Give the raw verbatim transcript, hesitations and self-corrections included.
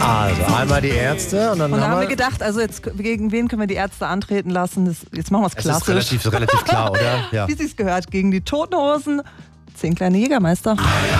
Also einmal die Ärzte und dann Und da haben haben wir wir... gedacht, also jetzt gegen wen können wir die Ärzte antreten lassen? Das, jetzt machen wir es Es ist klassisch. relativ, relativ klar, oder? Ja. Wie sie es gehört, gegen die Toten Hosen, zehn kleine Jägermeister.